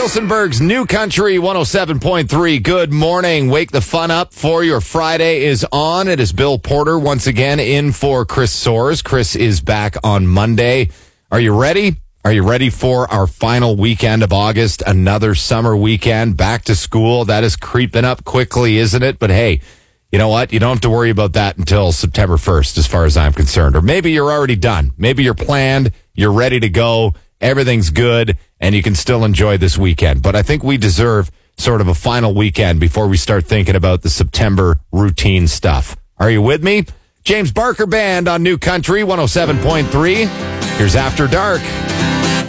Wilsonburg's New Country 107.3. Good morning. Wake the fun up for your Friday is on. It is Bill Porter once again in for Chris Soares. Chris is back on Monday. Are you ready? Are you ready for our final weekend of August? Another summer weekend, back to school. That is creeping up quickly, isn't it? But hey, you know what? You don't have to worry about that until September 1st, as far as I'm concerned. Or maybe you're already done. Maybe you're planned. You're ready to go. Everything's good, and you can still enjoy this weekend. But I think we deserve sort of a final weekend before we start thinking about the September routine stuff. Are you with me? James Barker Band on New Country 107.3. Here's After Dark.